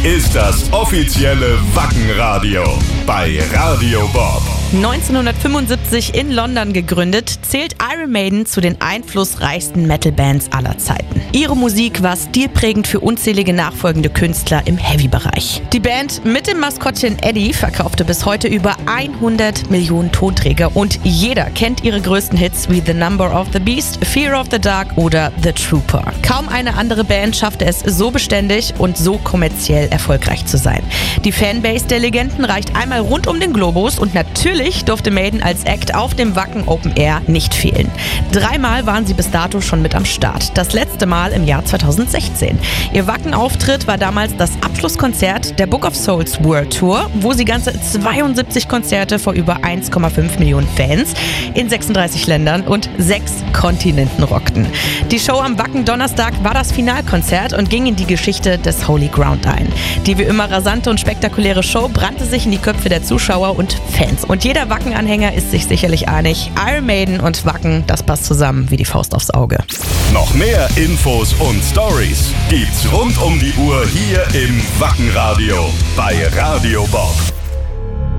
ist das offizielle Wacken-Radio bei Radio Bob. 1975 in London gegründet, zählt Iron Maiden zu den einflussreichsten Metal-Bands aller Zeiten. Ihre Musik war stilprägend für unzählige nachfolgende Künstler im Heavy-Bereich. Die Band mit dem Maskottchen Eddie verkaufte bis heute über 100 Millionen Tonträger und jeder kennt ihre größten Hits wie The Number of the Beast, Fear of the Dark oder The Trooper. Kaum eine andere Band schaffte es so beständig und so kommerziell erfolgreich zu sein. Die Fanbase der Legenden reicht einmal rund um den Globus und natürlich durfte Maiden als Act auf dem Wacken Open Air nicht fehlen. 3-mal waren sie bis dato schon mit am Start. Das letzte Mal im Jahr 2016. Ihr Wacken-Auftritt war damals das Abschlusskonzert der Book of Souls World Tour, wo sie ganze 72 Konzerte vor über 1,5 Millionen Fans in 36 Ländern und 6 Kontinenten rockten. Die Show am Wacken-Donnerstag war das Finalkonzert und ging in die Geschichte des Holy Ground ein. Die wie immer rasante und spektakuläre Show brannte sich in die Köpfe der Zuschauer und Fans. Und jeder Wacken-Anhänger ist sich sicherlich einig, Iron Maiden und Wacken, das passt zusammen wie die Faust aufs Auge. Noch mehr Infos und Stories gibt's rund um die Uhr hier im Wacken-Radio bei Radio Bob.